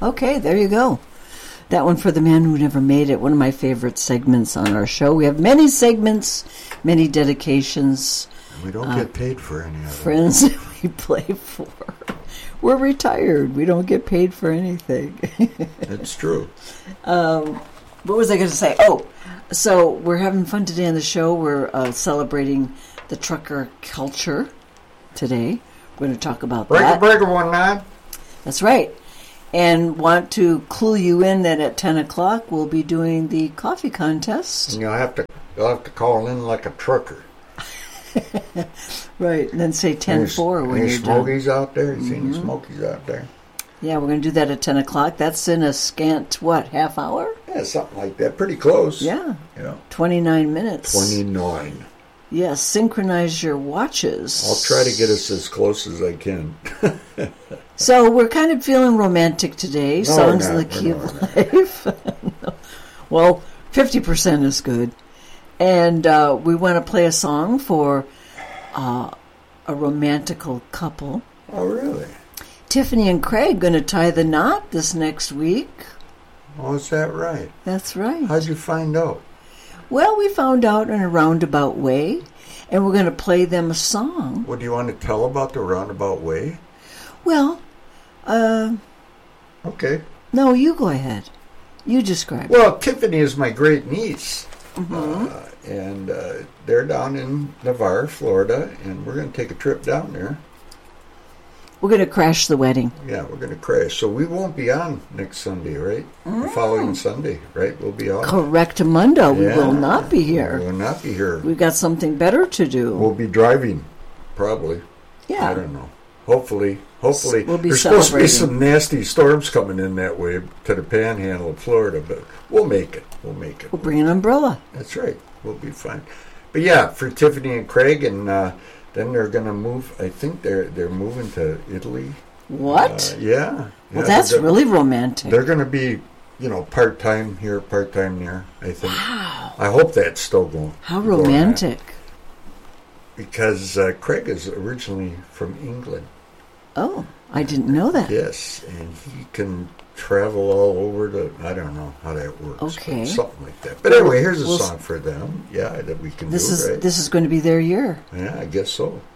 Okay, there you go. That one for the man who never made it. One of my favorite segments on our show. We have many segments, many dedications. We don't get paid for any of them. Friends we play for. We're retired. We don't get paid for anything. It's true. What was I going to say? Oh, so we're having fun today on the show. We're celebrating the trucker culture today. We're going to talk about that. Breaker 1-9. That's right. And want to clue you in that at 10 o'clock we'll be doing the coffee contest. And you'll have to call in like a trucker. Right, and then say 10-4 when you're done. Smokies out there? You see any Smokies out there? Yeah, we're going to do that at 10 o'clock. That's in a scant, half hour? Yeah, something like that. Pretty close. Yeah. 29 minutes. 29. Yes, synchronize your watches. I'll try to get us as close as I can. So we're kind of feeling romantic today. No, Songs in the Key of Life. Well, 50% is good. And we want to play a song for a romantical couple. Oh, really? Tiffany and Craig going to tie the knot this next week. Oh, is that right? That's right. How'd you find out? Well, we found out in a roundabout way, and we're going to play them a song. What do you want to tell about the roundabout way? Well, okay. No, you go ahead. You describe it. Well, Tiffany is my great niece. Mm-hmm. And they're down in Navarre, Florida, and we're going to take a trip down there. We're going to crash the wedding. Yeah, we're going to crash. So we won't be on next Sunday, right? The following Sunday, right? We'll be off. Correctamundo. We will not be here. We will not be here. We've got something better to do. We'll be driving, probably. Yeah. I don't know. Hopefully. We'll be There's supposed to be some nasty storms coming in that way to the panhandle of Florida, but we'll make it. We'll bring an umbrella. That's right. We'll be fine. But yeah, for Tiffany and Craig, and then they're going to move. I think they're moving to Italy. What? Yeah. Well, that's really romantic. They're going to be, part-time here, part-time there, I think. Wow. I hope that's still going. How romantic. Because Craig is originally from England. Oh, I didn't know that. Yes, and he can travel all over I don't know how that works. Okay. Something like that. But anyway, here's a song for them. Yeah, that we can do, right? This is going to be their year. Yeah, I guess so.